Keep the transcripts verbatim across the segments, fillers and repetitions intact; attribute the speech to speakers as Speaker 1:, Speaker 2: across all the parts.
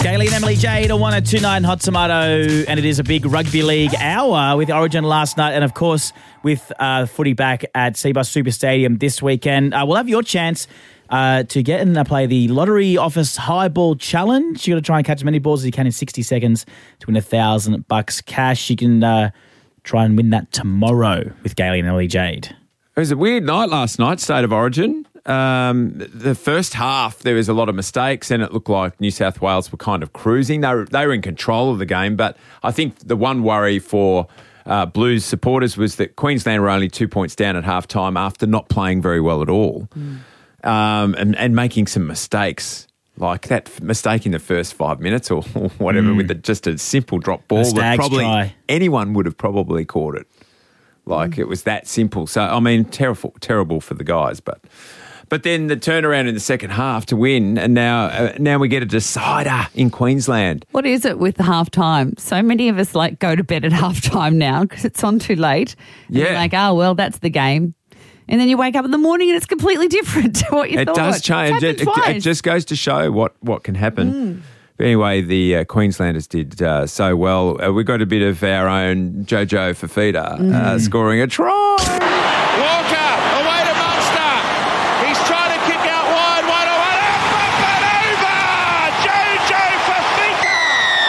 Speaker 1: Gaylene and Emily Jade on one oh two point nine Hot Tomato, and it is a big rugby league hour with Origin last night, and of course with uh, footy back at Cbus Super Stadium this weekend. Uh, we'll have your chance uh, to get in and play the Lottery Office High Ball Challenge. You got to try and catch as many balls as you can in sixty seconds to win a thousand bucks cash. You can uh, try and win that tomorrow with Gaylene and Emily Jade.
Speaker 2: It was a weird night last night, State of Origin. Um, the first half, there was a lot of mistakes and it looked like New South Wales were kind of cruising. They were, they were in control of the game, but I think the one worry for uh, Blues supporters was that Queensland were only two points down at halftime after not playing very well at all mm. um, and, and making some mistakes. Like that mistake in the first five minutes or, or whatever mm. with the, just a simple drop ball that probably try. anyone would have probably caught it. Like mm. it was that simple. So, I mean, terrible, terrible for the guys, but... But then the turnaround in the second half to win, and now uh, now we get a decider in Queensland.
Speaker 3: What is it with the halftime? So many of us like go to bed at halftime now because it's on too late. And
Speaker 2: yeah.
Speaker 3: You're like, oh, well, that's the game. And then you wake up in the morning and it's completely different to what you
Speaker 2: it
Speaker 3: thought.
Speaker 2: It does change. It, it, it just goes to show what, what can happen. Mm. But anyway, the uh, Queenslanders did uh, so well. Uh, we got a bit of our own Jojo Fafita mm. uh, scoring a try.
Speaker 4: Walker, away to Munster. He's trying to kick out wide, wide, wide. Up and over! Jojo Fafita!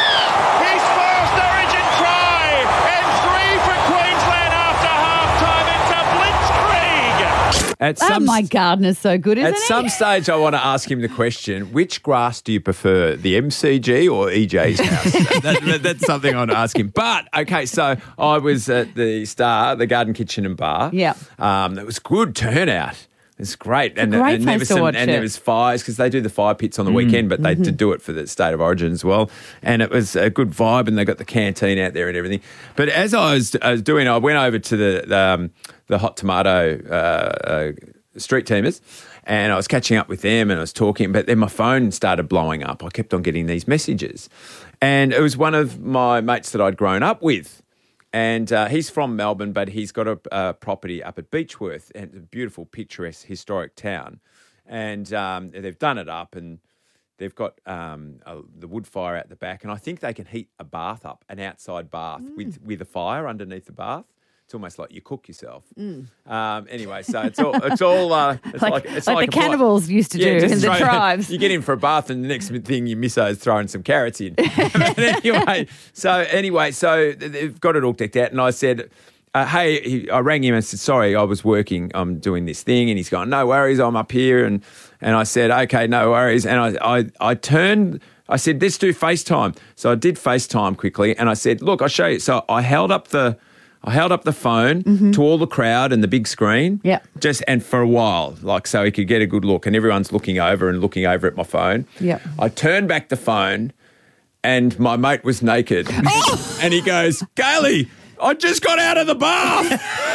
Speaker 4: His first Origin try, and three for Queensland after half-time. It's a blitzkrieg.
Speaker 3: At some, oh, my Gardner's so good, isn't
Speaker 2: At
Speaker 3: he?
Speaker 2: some stage, I want to ask him the question, which grass do you prefer, the M C G or E J's house? that, that, that's something I want to ask him. But, okay, so I was at the Star, the Garden Kitchen and Bar.
Speaker 3: Yeah.
Speaker 2: Um, it was good turnout. It's great.
Speaker 3: It's
Speaker 2: and,
Speaker 3: a great
Speaker 2: and,
Speaker 3: place
Speaker 2: there was
Speaker 3: to
Speaker 2: some,
Speaker 3: watch
Speaker 2: and
Speaker 3: it.
Speaker 2: there was fires because they do the fire pits on the mm. weekend, but they mm-hmm. did do it for the State of Origin as well. And it was a good vibe, and they got the canteen out there and everything. But as I was, I was doing, I went over to the the, um, the Hot Tomato uh, uh, street teamers, and I was catching up with them and I was talking, but then my phone started blowing up. I kept on getting these messages. And it was one of my mates that I'd grown up with. And uh, he's from Melbourne, but he's got a, a property up at Beechworth, and it's a beautiful, picturesque, historic town. And um, they've done it up, and they've got um, a, the wood fire out the back, and I think they can heat a bath up, an outside bath mm. with with a fire underneath the bath. It's almost like you cook yourself. Mm. Um, anyway, so it's all it's all uh, it's
Speaker 3: like,
Speaker 2: like it's
Speaker 3: like,
Speaker 2: like
Speaker 3: the cannibals used to yeah, do in
Speaker 2: throw,
Speaker 3: the tribes.
Speaker 2: You get in for a bath, and the next thing you miss is throwing some carrots in. But anyway, so anyway, so they've got it all decked out, and I said, uh, "Hey," he, I rang him and said, "Sorry, I was working. I'm doing this thing," and he's going, "No worries, I'm up here," and and I said, "Okay, no worries," and I I, I turned. I said, "Let's do FaceTime." So I did FaceTime quickly, and I said, "Look, I'll show you." So I held up the. I held up the phone mm-hmm. to all the crowd and the big screen,
Speaker 3: yeah.
Speaker 2: just and for a while, like so he could get a good look. And everyone's looking over and looking over at my phone.
Speaker 3: Yeah.
Speaker 2: I turned back the phone, and my mate was naked,
Speaker 3: oh!
Speaker 2: and he goes, "Gayley, I just got out of the bath."